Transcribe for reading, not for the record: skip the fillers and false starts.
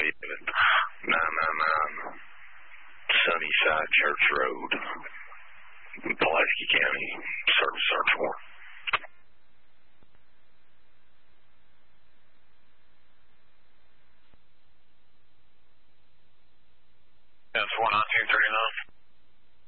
999 Sunnyside Church Road, Pulaski County, service search warrant. That's 493.